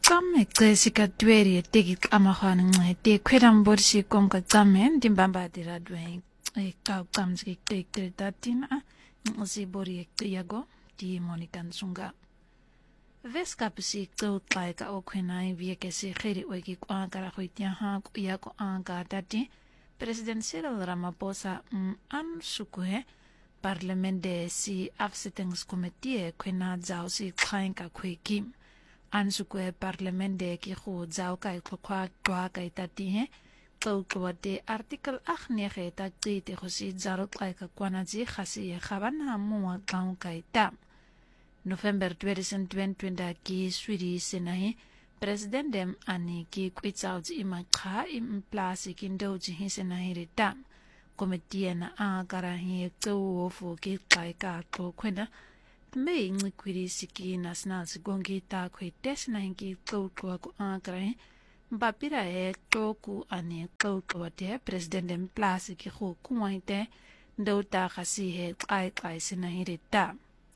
Tsamme Jessica Dweri Digit Amahan de Quedam Borsi Conca Tsamen, Dimbamba de Radway, a cow comes a take the datina, Zibori Tiago, di Monican Sunga. Vescapsi clothed like a Oquina, Viekesi, Heri Wiki Quankara Huitiaha, Yako Anka Dati, President Cyril Ramaphosa, Sukue, Parlement de si Afsittings Committee, Quina Zausi Klanka Quikim. Ansukwe parlement de ki khu zau kai kwa kwa kai tati he de article 8 ta ti te khosi zarot kai ka kwana ji khasi khabana mu gaun kai ta November 2020 ki swiri senahi president dem ani ki kwitsau ji ma kha im place ki ndo ji hi senahi rita committee na a kara hi to fu ki kai ka to kwena me ngikwiri siki national sigongi ta khoi test na hingi ko akrai bapira toku ani ko de president en place ki khu kuwaite ndota khasi he kai sina hirita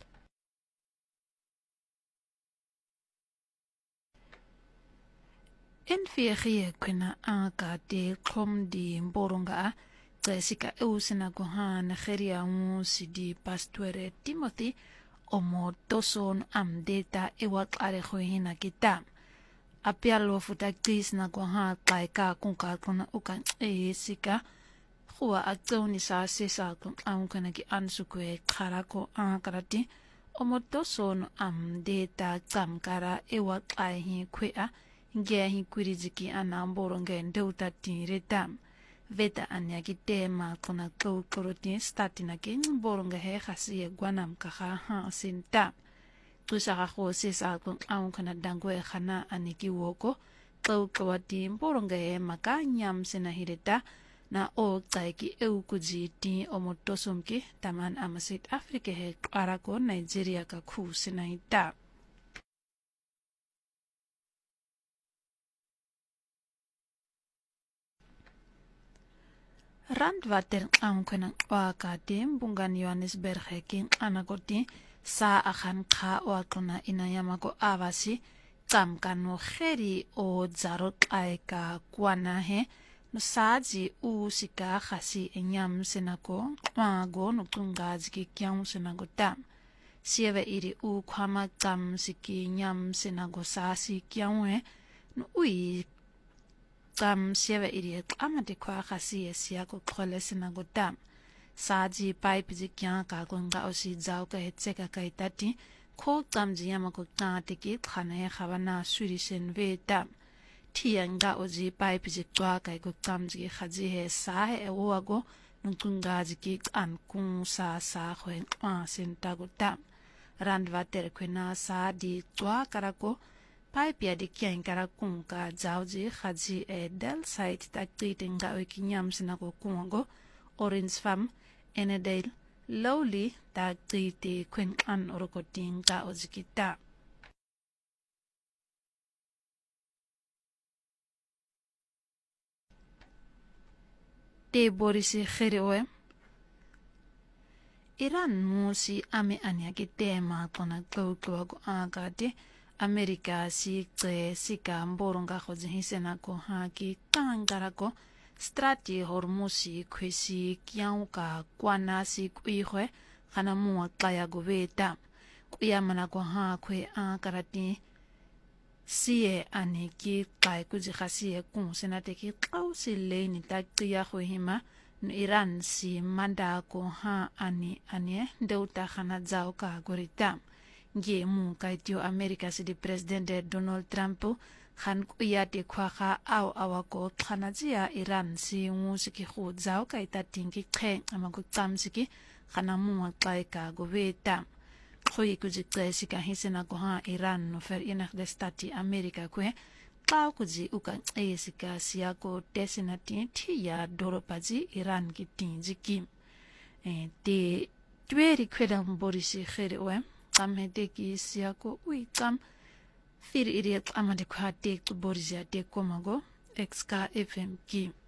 en fiye kuna aka de kom di mboronga Jessica usina gohan kheria sidi pastor Timothy Omo toson data ewak are khohina kita apialo futaktis na kwa kai ka kunka kuna ukan sika huwa atoni sa sesa kun kana ki ansukwe kharako karati omo toson data kamkara ewak ai hi khwea nge hi kuriziki anamboronge ndeuta tiretam veta anyaki tema kuna koroti statina ke boronga he khasi gwanam ka ha sinta tusaka kho sesa kun kana dangwe khana aniki woko kawati boronga he maka nyam sina hireta na o tsaiki eukuji ti omotosumki taman amasit afrika he arako nigeria ka khu sina ita Randwater kunnen waka tim bungan Johannesburg king anagoti sa akan ka wakuna inayamako avasi kamkano kheri o zarot aika kwana he no saji usika khasi enyam senako go no tungaji ki kyam senago tam sieve iri u kwama tam siki nyam senago sasi kyamwe no ui Tam sieve iri amate kwa khasi sia ko khole sina go dam saji pipe ji kya ka gonga osi jao ka hetse ka kai tati kho tam ji yama ko ta te ki khane khabana suri sen ve dam thianga oji pipe ji kwa kai ko tam ji khaji he sa he o go nunga ji ki an kun sa khoen sen ta go dam randwater kwena sa di kwa karako Paipia di kian kara kunka jauji khaji del site takti tinga wikinyam sinako kungo orange farm enedale lowly takti te kwen an orokotin ka ojikita te borisi kherewe Iran musi ame anyaki tema kona go agate America si sika mboronga khozi hisena ko haki tangara ko strati hormusi kwesi kyauka kwana si kuihwe kana muwa kaya goveta kuyamana ko ha kwe karati sie aniki kai kuji khasi kun senate ki qausi leni taktiya kho hima Iran si manda ko ha ani deuta khana zao ka gorita Nge mu kaitio America si di President Donald Trump khan kuyate kwa kha awako khanajia Iran si musiki khu zao kaita tingi khe amaku tsamsiki khana mu ka goveta khoi kuji tsika hisena ko ha Iran no fer United States America kwe ka kuji uka esika siako desinati thiya doropaji Iran ki tinjiki te tweri kwedam borisi khere Tam hedeki siako ui tam fir iriet amade kwa tek borizia tek komago XK FM ki